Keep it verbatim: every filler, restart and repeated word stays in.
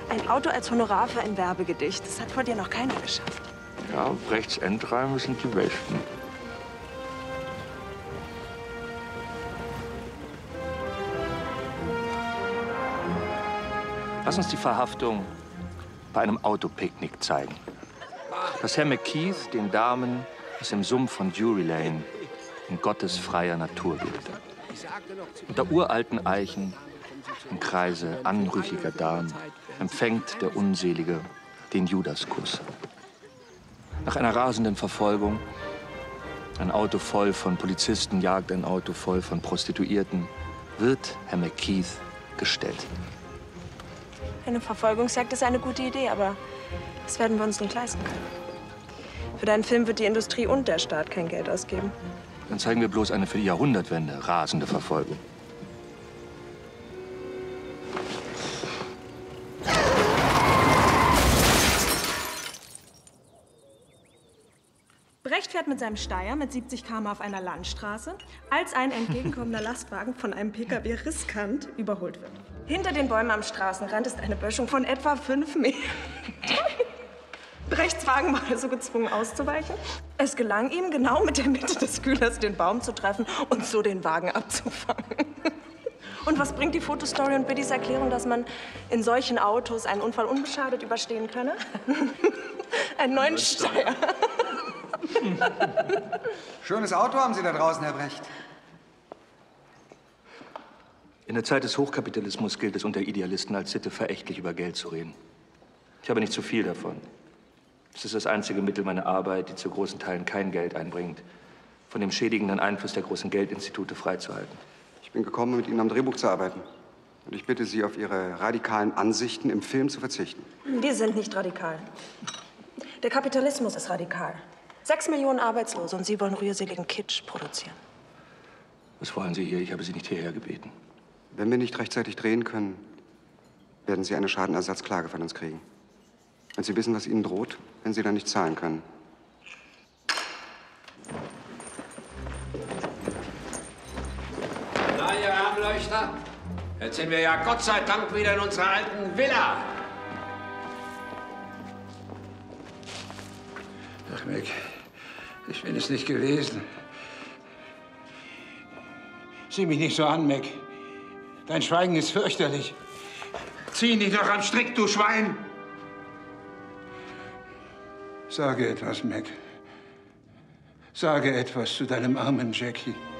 Ein Auto als Honorar für ein Werbegedicht. Das hat vor dir noch keiner geschafft. Ja, Brechts Endreime sind die besten. Lass uns die Verhaftung bei einem Autopicknick zeigen. Das Herr McKeith den Damen aus dem Sumpf von Drury Lane in Gottes freier Natur gibt. Unter uralten Eichen, im Kreise anrüchiger Damen, empfängt der Unselige den Judaskuss. Nach einer rasenden Verfolgung, ein Auto voll von Polizisten jagt ein Auto voll von Prostituierten, wird Herr McKeith gestellt. Eine Verfolgungsjagd ist eine gute Idee, aber das werden wir uns nicht leisten können. Für deinen Film wird die Industrie und der Staat kein Geld ausgeben. Dann zeigen wir bloß eine für die Jahrhundertwende rasende Verfolgung. Brecht fährt mit seinem Steier mit siebzig Kilometer pro Stunde auf einer Landstraße, als ein entgegenkommender Lastwagen von einem P K W riskant überholt wird. Hinter den Bäumen am Straßenrand ist eine Böschung von etwa fünf Metern. Brechts Wagen war also gezwungen auszuweichen. Es gelang ihm, genau mit der Mitte des Kühlers den Baum zu treffen und so den Wagen abzufangen. Und was bringt die Fotostory und Biddys Erklärung, dass man in solchen Autos einen Unfall unbeschadet überstehen könne? Einen neuen Steier. Schönes Auto haben Sie da draußen, Herr Brecht. In der Zeit des Hochkapitalismus gilt es unter Idealisten als Sitte, verächtlich über Geld zu reden. Ich habe nicht zu viel davon. Es ist das einzige Mittel meiner Arbeit, die zu großen Teilen kein Geld einbringt, von dem schädigenden Einfluss der großen Geldinstitute freizuhalten. Ich bin gekommen, mit Ihnen am Drehbuch zu arbeiten. Und ich bitte Sie, auf Ihre radikalen Ansichten im Film zu verzichten. Wir sind nicht radikal. Der Kapitalismus ist radikal. Sechs Millionen Arbeitslose und Sie wollen rührseligen Kitsch produzieren. Was wollen Sie hier? Ich habe Sie nicht hierher gebeten. Wenn wir nicht rechtzeitig drehen können, werden Sie eine Schadenersatzklage von uns kriegen. Und Sie wissen, was Ihnen droht, wenn Sie dann nicht zahlen können. Na, ihr Armleuchter, jetzt sind wir ja Gott sei Dank wieder in unserer alten Villa. Ach, Mac, ich bin es nicht gewesen. Sieh mich nicht so an, Mac. Dein Schweigen ist fürchterlich. Zieh dich doch am Strick, du Schwein! Sage etwas, Mac. Sage etwas zu deinem armen Jackie.